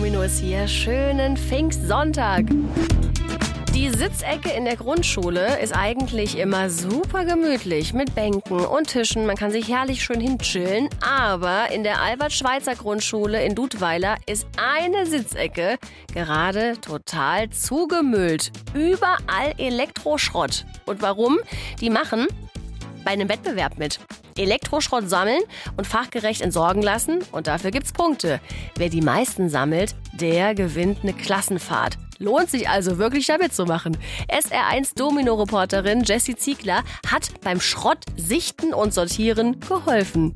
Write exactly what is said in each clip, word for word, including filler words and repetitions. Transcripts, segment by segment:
Dominos hier. Schönen Pfingstsonntag. Die Sitzecke in der Grundschule ist eigentlich immer super gemütlich mit Bänken und Tischen. Man kann sich herrlich schön hinchillen. Aber in der Albert-Schweitzer-Grundschule in Dudweiler ist eine Sitzecke gerade total zugemüllt. Überall Elektroschrott. Und warum? Die machen bei einem Wettbewerb mit. Elektroschrott sammeln und fachgerecht entsorgen lassen. Und dafür gibt's Punkte. Wer die meisten sammelt, der gewinnt eine Klassenfahrt. Lohnt sich also wirklich da mitzumachen. S R eins Domino-Reporterin Jessie Ziegler hat beim Schrott sichten und sortieren geholfen.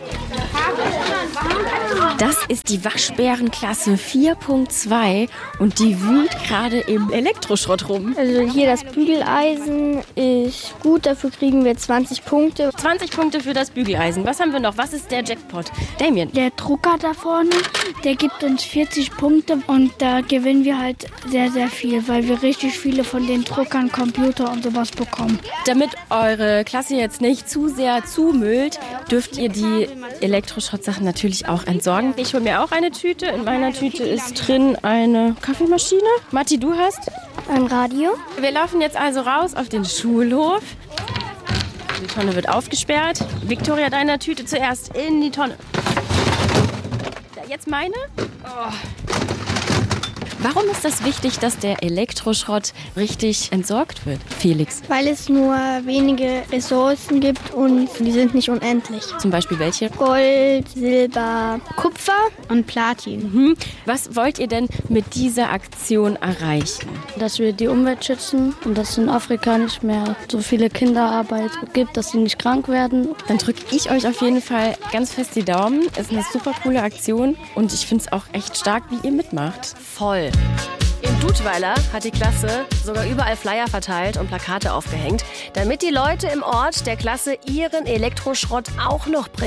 Das ist die Waschbärenklasse vier Punkt zwei und die wühlt gerade im Elektroschrott rum. Also hier das Bügeleisen ist gut, dafür kriegen wir zwanzig Punkte. zwanzig Punkte für das Bügeleisen. Was haben wir noch? Was ist der Jackpot? Damien. Der Drucker da vorne, der gibt uns vierzig Punkte und da gewinnen wir halt sehr, sehr viel, weil wir richtig viele von den Druckern, Computer und sowas bekommen. Damit eure Klasse jetzt nicht zu sehr zumüllt, dürft ihr die Elektroschrottsachen natürlich auch entsorgen. Ich hole mir auch eine Tüte. In meiner Tüte ist drin eine Kaffeemaschine. Matti, du hast? Ein Radio. Wir laufen jetzt also raus auf den Schulhof. Die Tonne wird aufgesperrt. Victoria, deine Tüte zuerst in die Tonne. Jetzt meine? Oh. Warum ist das wichtig, dass der Elektroschrott richtig entsorgt wird, Felix? Weil es nur wenige Ressourcen gibt und die sind nicht unendlich. Zum Beispiel welche? Gold, Silber, Kupfer und Platin. Mhm. Was wollt ihr denn mit dieser Aktion erreichen? Dass wir die Umwelt schützen und dass es in Afrika nicht mehr so viele Kinderarbeit gibt, dass sie nicht krank werden. Dann drücke ich euch auf jeden Fall ganz fest die Daumen. Es ist eine super coole Aktion und ich finde es auch echt stark, wie ihr mitmacht. Voll. In Dudweiler hat die Klasse sogar überall Flyer verteilt und Plakate aufgehängt, damit die Leute im Ort der Klasse ihren Elektroschrott auch noch bringen.